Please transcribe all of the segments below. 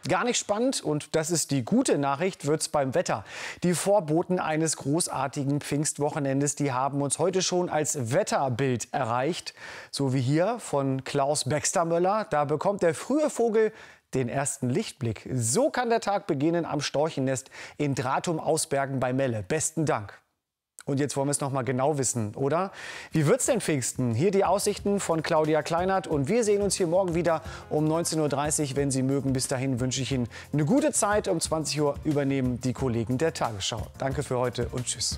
Gar nicht spannend, und das ist die gute Nachricht, wird's beim Wetter. Die Vorboten eines großartigen Pfingstwochenendes, die haben uns heute schon als Wetterbild erreicht. So wie hier von Klaus Baxtermöller. Da bekommt der frühe Vogel den ersten Lichtblick. So kann der Tag beginnen am Storchennest in Dratum-Ausbergen bei Melle. Besten Dank. Und jetzt wollen wir es noch mal genau wissen, oder? Wie wird's denn Pfingsten? Hier die Aussichten von Claudia Kleinert, und wir sehen uns hier morgen wieder um 19:30 Uhr, wenn Sie mögen. Bis dahin wünsche ich Ihnen eine gute Zeit. Um 20 Uhr übernehmen die Kollegen der Tagesschau. Danke für heute und tschüss.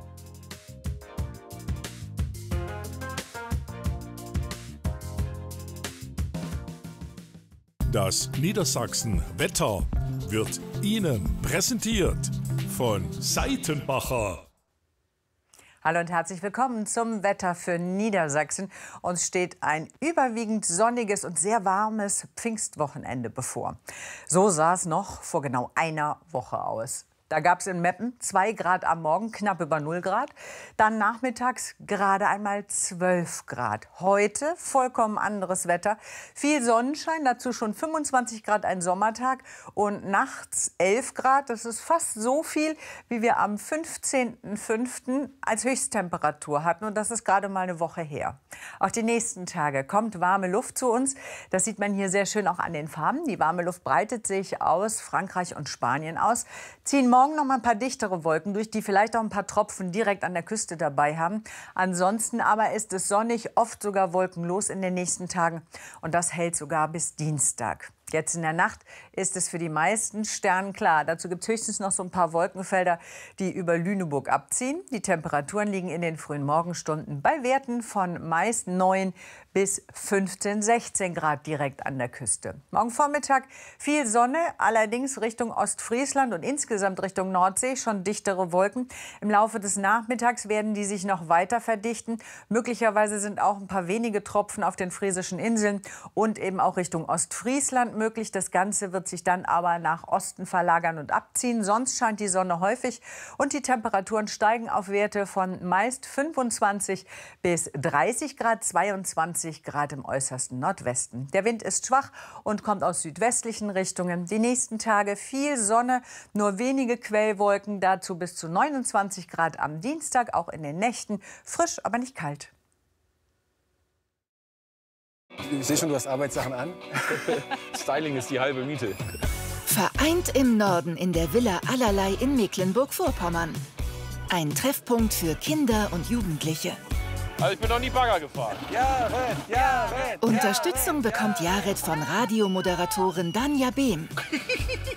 Das Niedersachsen Wetter wird Ihnen präsentiert von Seitenbacher. Hallo und herzlich willkommen zum Wetter für Niedersachsen. Uns steht ein überwiegend sonniges und sehr warmes Pfingstwochenende bevor. So sah es noch vor genau einer Woche aus. Da gab es in Meppen 2 Grad am Morgen, knapp über 0 Grad. Dann nachmittags gerade einmal 12 Grad. Heute vollkommen anderes Wetter. Viel Sonnenschein, dazu schon 25 Grad ein Sommertag. Und nachts 11 Grad. Das ist fast so viel, wie wir am 15.05. als Höchsttemperatur hatten. Und das ist gerade mal eine Woche her. Auch die nächsten Tage kommt warme Luft zu uns. Das sieht man hier sehr schön auch an den Farben. Die warme Luft breitet sich aus Frankreich und Spanien aus. Ziehen morgen noch mal ein paar dichtere Wolken durch, die vielleicht auch ein paar Tropfen direkt an der Küste dabei haben. Ansonsten aber ist es sonnig, oft sogar wolkenlos in den nächsten Tagen. Und das hält sogar bis Dienstag. Jetzt in der Nacht ist es für die meisten sternklar. Dazu gibt es höchstens noch so ein paar Wolkenfelder, die über Lüneburg abziehen. Die Temperaturen liegen in den frühen Morgenstunden bei Werten von meist 9 bis 15, 16 Grad direkt an der Küste. Morgen Vormittag viel Sonne, allerdings Richtung Ostfriesland und insgesamt Richtung Nordsee schon dichtere Wolken. Im Laufe des Nachmittags werden die sich noch weiter verdichten. Möglicherweise sind auch ein paar wenige Tropfen auf den Friesischen Inseln und eben auch Richtung Ostfriesland möglich. Das Ganze wird sich dann aber nach Osten verlagern und abziehen. Sonst scheint die Sonne häufig und die Temperaturen steigen auf Werte von meist 25 bis 30 Grad, 22 Grad im äußersten Nordwesten. Der Wind ist schwach und kommt aus südwestlichen Richtungen. Die nächsten Tage viel Sonne, nur wenige Quellwolken, dazu bis zu 29 Grad am Dienstag, auch in den Nächten. Frisch, aber nicht kalt. Ich sehe schon, du hast Arbeitssachen an. Styling ist die halbe Miete. Vereint im Norden in der Villa Allerlei in Mecklenburg-Vorpommern. Ein Treffpunkt für Kinder und Jugendliche. Also ich bin noch nie Bagger gefahren. Unterstützung bekommt Jared von Radiomoderatorin Danja Behm.